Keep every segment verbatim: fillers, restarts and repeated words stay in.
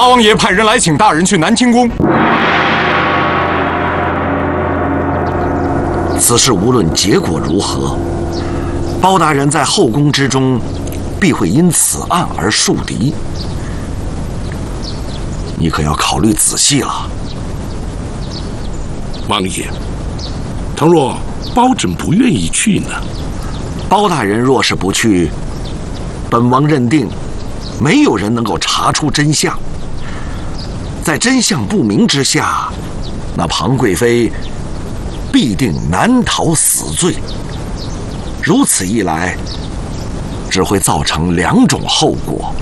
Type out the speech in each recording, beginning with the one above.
八王爷派人来请大人去南清宫。 此事无论结果如何，包大人在后宫之中必会因此案而树敌。你可要考虑仔细了。 王爷，倘若包拯不愿意去呢？ 包大人若是不去，本王认定没有人能够查出真相。在真相不明之下，那庞贵妃必定难逃死罪。如此一来，只会造成两种后果。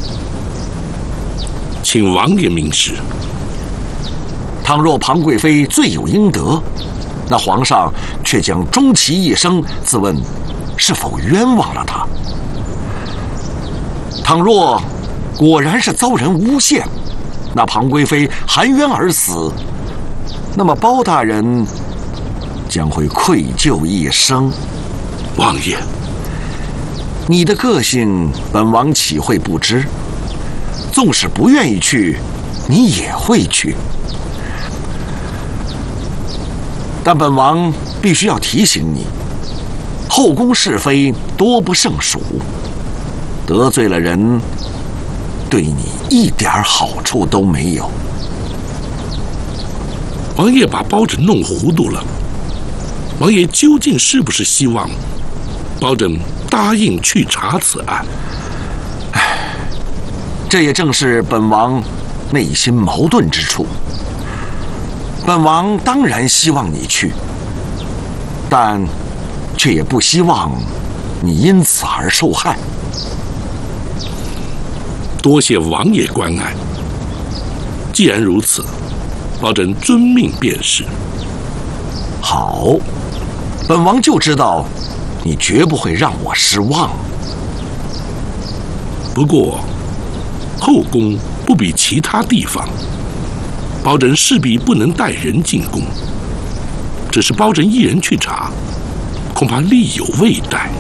请王爷明示。 倘若庞贵妃罪有应得，那皇上却将终其一生自问是否冤枉了他。倘若果然是遭人诬陷，那庞贵妃含冤而死，那么包大人将会愧疚一生。 王爷， 你的个性本王岂会不知？纵使不愿意去，你也会去。但本王必须要提醒你，后宫是非多不胜数，得罪了人，对你一点好处都没有。 王爷把包拯弄糊涂了。王爷究竟是不是希望包拯答应去查此案？ 唉，这也正是本王内心矛盾之处。本王当然希望你去，但却也不希望你因此而受害。 多谢王爷关爱。既然如此，包拯遵命便是。 好，本王就知道你绝不会让我失望。 不过，后宫不比其他地方，包拯势必不能带人进宫。只是包拯一人去查，恐怕力有未逮。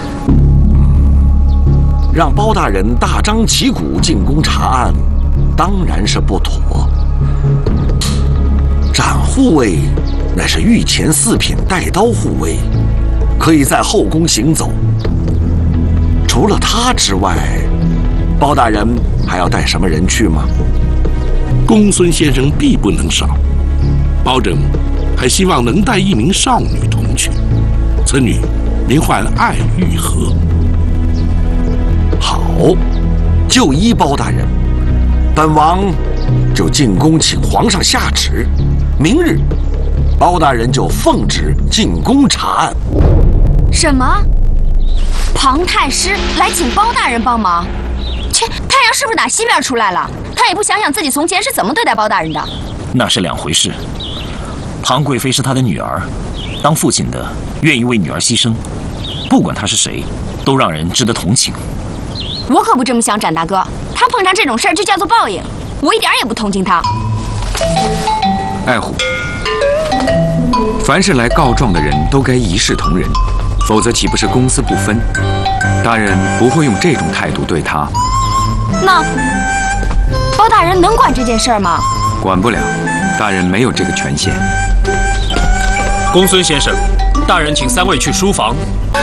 让包大人大张旗鼓进宫查案，当然是不妥。展护卫乃是御前四品带刀护卫，可以在后宫行走。除了他之外，包大人还要带什么人去吗？ 公孙先生必不能少。包拯还希望能带一名少女同去，此女名唤爱玉和。 好，就依包大人，本王就进宫请皇上下旨，明日包大人就奉旨进宫查案。 什么？庞太师来请包大人帮忙？切，太阳是不是打西边出来了？他也不想想自己从前是怎么对待包大人的。 那是两回事。庞贵妃是他的女儿，当父亲的愿意为女儿牺牲，不管他是谁，都让人值得同情。 我可不这么想，展大哥。他碰上这种事儿就叫做报应，我一点也不同情他。 爱虎，凡是来告状的人都该一视同仁，否则岂不是公私不分？大人不会用这种态度对他。 那包大人能管这件事儿吗？ 管不了，大人没有这个权限。 公孙先生，大人请三位去书房。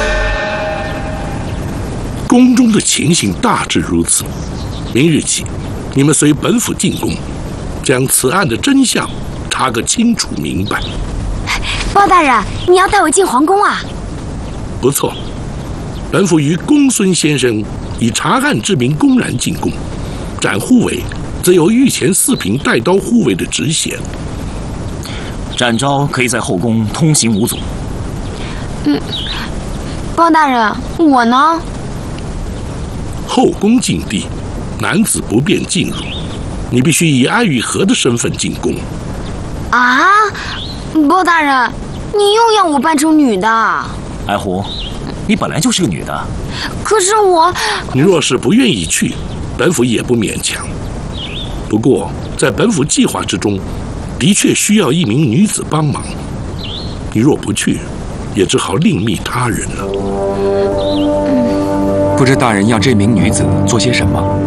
宫中的情形大致如此。明日起，你们随本府进宫，将此案的真相查个清楚明白。 包大人，你要带我进皇宫啊？ 不错，本府与公孙先生以查案之名公然进宫，展护卫则有御前四品带刀护卫的职衔。 展昭可以在后宫通行无阻。 嗯，包大人，我呢？ 后宫禁地，男子不便进入，你必须以爱玉和的身份进宫。 啊，包大人，你又要我扮成女的？ 爱狐，你本来就是个女的。 可是我…… 你若是不愿意去，本府也不勉强。不过，在本府计划之中，的确需要一名女子帮忙。你若不去，也只好另觅他人了。 不知大人要这名女子做些什么？